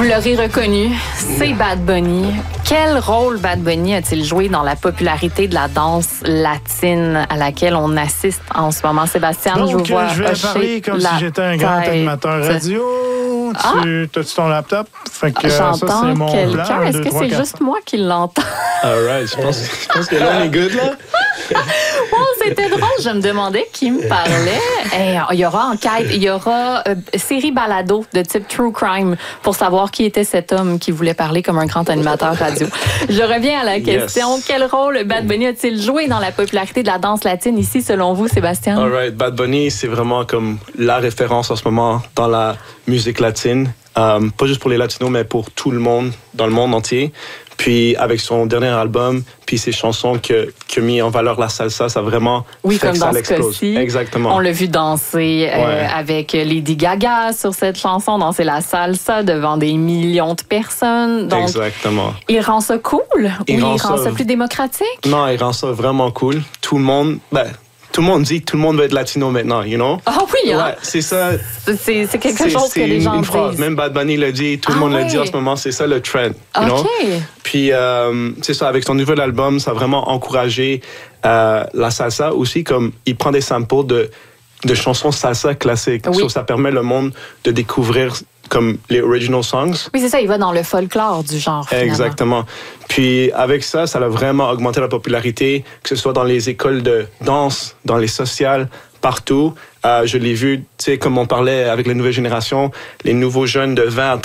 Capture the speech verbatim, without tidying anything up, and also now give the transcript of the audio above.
Vous l'aurez reconnu, c'est Bad Bunny. Quel rôle Bad Bunny a-t-il joué dans la popularité de la danse latine à laquelle on assiste en ce moment? Sébastien, Donc, je vous vois je vais parler comme si j'étais un grand animateur radio. Ah. Tu as-tu ton laptop? Fait que, J'entends ça, c'est mon quelqu'un. plan. Est-ce que c'est juste moi qui l'entends? All right, je pense, je pense que là, on est good, là. Oh, c'était drôle. Je me demandais qui me parlait. Hey, il y aura enquête, il y aura euh, série balado de type True Crime pour savoir qui était cet homme qui voulait parler comme un grand animateur radio. Je reviens à la question. Yes. Quel rôle Bad Bunny a-t-il joué dans la popularité de la danse latine ici, selon vous, Sébastien? All right, Bad Bunny, c'est vraiment comme la référence en ce moment dans la musique latine. Um, pas juste pour les Latinos, mais pour tout le monde, dans le monde entier. Puis avec son dernier album, puis ses chansons que, qui ont mis en valeur la salsa, ça a vraiment oui, fait comme que dans ça ce l'explose. cas-ci. Exactement. On l'a vu danser euh, ouais. avec Lady Gaga sur cette chanson, danser la salsa devant des millions de personnes. Donc, exactement. Il rend ça cool il ou rend il rend ça... ça plus démocratique? Non, il rend ça vraiment cool. Tout le monde... Ben, Tout le monde dit que tout le monde veut être latino maintenant, you know? Ah oui, hein? Ouais, c'est ça. C'est, c'est quelque c'est, chose c'est que les gens une disent. Phrase. Même Bad Bunny le dit, tout le ah monde oui. le dit en ce moment, c'est ça le trend, you know? Okay. Puis, euh, c'est ça, avec son nouvel album, ça a vraiment encouragé euh, la salsa aussi, comme il prend des samples de, de chansons salsa classiques. Oui. So, ça permet le monde de découvrir comme les original songs. Oui, c'est ça, il va dans le folklore du genre, finalement. Exactement. Puis avec ça, ça a vraiment augmenté la popularité, que ce soit dans les écoles de danse, dans les sociales, partout. Euh, je l'ai vu, tu sais, comme on parlait avec les nouvelles générations, les nouveaux jeunes de vingt à